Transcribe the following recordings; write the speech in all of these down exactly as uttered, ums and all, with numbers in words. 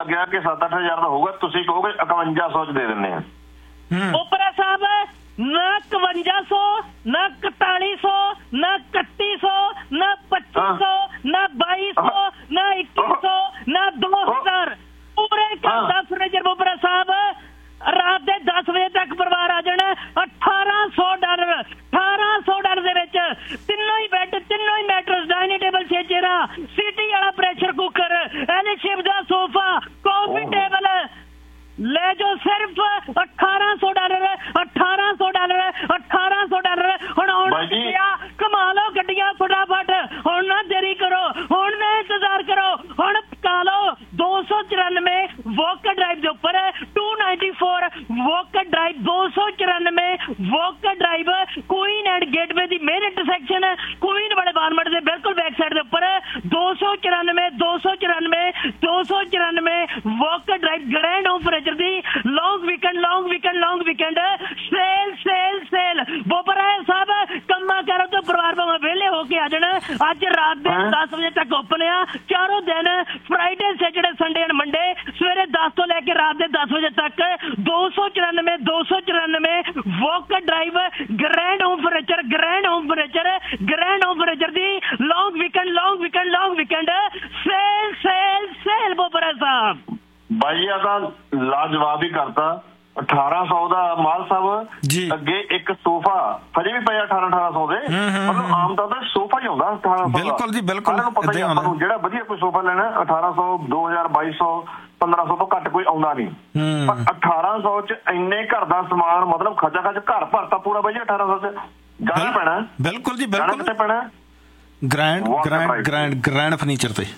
ਲੱਗਿਆ ਕਿ ਸੱਤ ਅੱਠ ਹਜ਼ਾਰ ਦਾ ਹੋਊਗਾ, ਤੁਸੀਂ ਕਹੋਗੇ ਇਕਵੰਜਾ ਸੌ ਚ ਦੇ ਦਿੰਦੇ ਆ। ਓਪਰਾ ਸਾਹਿਬ ਨਾ ਇਕਵੰਜਾ ਸੌ, ਨਾ ਇਕਤਾਲੀ ਸੌ, ਨਾ ਇਕੱਤੀ ਸੌ, ਨਾ ਪੱਚੀ ਸੌ, ਨਾ ਬਾਈ ਸੌ, ਨਾ ਇੱਕੀ ਸੌ, ਨਾ ਦੋ ਹਜ਼ਾਰ। ਪੂਰੇ ਘਰ ਦਾ ਫਰਨੀਚਰ ਓਪਰਾ ਸਾਹਿਬ ਰਾਤ ਦੇ ਦਸ ਵਜੇ ਤੱਕ ਪਰਿਵਾਰ ਆ ਜਾਣਾ। ਅਠਾਰਾਂ ਸੌ ਡਾਲਰ ਅਠਾਰਾਂ ਸੌ ਡਾਲਰ ਦੇ ਵਿੱਚ ਤਿੰਨੋਂ ਹੀ ਬੈੱਡ, ਤਿੰਨੋਂ ਹੀ ਮੈਟਰਸ, ਡਾਈਨਿੰਗ ਟੇਬਲ, ਛੇ ਚੇਅਰਾਂ, ਸੀਟੀ ਵਾਲਾ ਪ੍ਰੈਸ਼ਰ ਕੁੱਕਰ, ਐਲ ਸ਼ੇਪ ਦਾ ਸੋਫਾ, ਕਾਫੀ ਟੇਬਲ ਲੈ ਜਾਓ ਸਿਰਫ ਅਠਾਰਾਂ ਸੌ ਡਾਲਰ ਅਠਾਰਾਂ ਸੌ ਡਾਲਰ ਅਠਾਰਾਂ ਸੌ ਡਾਲਰ। ਹੁਣ ਆਉਣ ਕਮਾ ਲਓ ਗੱਡੀਆਂ ਫਟਾਫਟ, ਹੁਣ ਨਾ ਦੇਰੀ ਕਰੋ, ਹੁਣ ਨਾ ਇੰਤਜ਼ਾਰ ਕਰੋ, ਹੁਣ ਪਕਾ ਲਓ। ਦੋ ਸੌ ਚੁਰਾਨਵੇਂ ਵੋਕਰ ਡਰਾਈਵ ਦੇ ਉੱਪਰ to ninety four walker drive, ਦੋ ਸੌ ਚੁਰਾਨਵੇਂ walker drive, Queen and gateway the main intersection, Queen ਵਾਲੇ ਵਾਲਮਾਰਟ ਦੇ ਬਿਲਕੁਲ ਬੈਕ ਸਾਈਡ ਦੇ ਉੱਪਰ ਦੋ ਸੌ ਚੁਰਾਨਵੇਂ ਦੋ ਸੌ ਚੁਰਾਨਵੇਂ ਦੋ ਸੌ ਚੁਰਾਨਵੇਂ walker drive grand home furniture ਦੀ ਲੌਂਗ ਵੀਕਐਂਡ ਲੌਂਗ ਵੀਕਐਂਡ ਲੌਂਗ weekend sale sale sale. Bopara ਸਾਹਿਬ ਕੰਮਾਂ ਕਰੋ ਤੋਂ ਪਰਿਵਾਰ ਭਾਵੇਂ ਵਿਹਲੇ ਹੋ ਕੇ ਆ ਜਾਣ। ਅੱਜ ਰਾਤ ਦੇ ਦਸ ਵਜੇ ਤੱਕ ਓਪਨ ਆ, ਚਾਰੋਂ ਦਿਨ Friday, Saturday, Sunday end Monday, ਸਵੇਰੇ ਦਸ ਤੋਂ ਲੈ ਕੇ ਰਾਤ ਦੇ ਦਸ ਵਜੇ ਤੱਕ। ਦੋ ਸੌ ਚੁਰਾਨਵੇਂ ਦੋ ਸੌ ਚੁਰਾਨਵੇਂ walker drive grand home furniture, grand home furniture, grand home furniture ਦੀ ਲੌਂਗ ਵੀਕਐਂਡ ਲੌਂਗ ਵੀਕਐਂਡ ਲੌਂਗ weekend sale sale sale. Bopara ਸਾਹਿਬ ਬਾਈ ਆ ਤਾਂ ਲਾਜਵਾਬ ਹੀ ਕਰਤਾ। ਅਠਾਰਾਂ ਸੌ ਦਾ ਮਾਲ ਸਾਹਿਬ, ਅੱਗੇ ਇੱਕ ਸੋਫਾ ਹਜੇ ਵੀ ਪਿਆ ਅਠਾਰਾਂ ਅਠਾਰਾਂ ਸੌ ਦੇ, ਮਤਲਬ ਆਮ ਤੌਰ ਤੇ ਸੋਫਾ ਹੀ ਹੁੰਦਾ ਅਠਾਰਾਂ ਸੌ। ਬਿਲਕੁਲ ਜੀ ਬਿਲਕੁਲ, ਜਿਹੜਾ ਵਧੀਆ ਕੋਈ ਸੋਫਾ ਲੈਣਾ ਅਠਾਰਾਂ ਸੌ, ਦੋ ਹਜ਼ਾਰ, ਬਾਈ ਸੌ, ਪੰਦਰਾਂ ਸੌ ਤੋਂ ਘੱਟ ਕੋਈ ਆਉਂਦਾ ਨਹੀਂ। ਪਰ ਅਠਾਰਾਂ ਸੌ ਚ ਇੰਨੇ ਘਰ ਦਾ ਸਮਾਨ, ਮਤਲਬ ਖੱਜਾ ਖੱਜ ਘਰ ਭਰਤਾ ਪੂਰਾ ਬਾਈ ਅਠਾਰਾਂ ਸੌ ਚ ਜਾਣਾ ਪੈਣਾ। ਬਿਲਕੁਲ ਜੀ ਬਿਲਕੁਲ, ਕਿੱਥੇ ਪੈਣਾ? Grand grand grand grand furniture ਤੇ।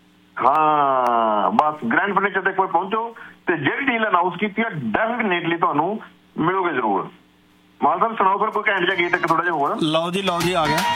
ਹਾਂ ਬਸ ਗ੍ਰੈਂਡ ਫਰਨੀਚਰ ਤੇ ਕੋਈ ਪਹੁੰਚੋ ਤੇ ਜਿਹੜੀ ਡੀਲ ਅਨਾਉਂਸ ਕੀਤੀ ਹੈ ਡੈਫੀਨੇਟਲੀ ਤੁਹਾਨੂੰ ਮਿਲੋਗੇ ਜ਼ਰੂਰ। ਮਾਨ ਸਾਹਿਬ ਸੁਣਾਓ ਫਿਰ ਕੋਈ ਘੈਂਟ ਜਿਹਾ ਗੀਤ ਇੱਕ ਥੋੜਾ ਜਿਹਾ ਹੋਰ। ਲਓ ਜੀ ਲਓ ਜੀ ਆ ਗਿਆ।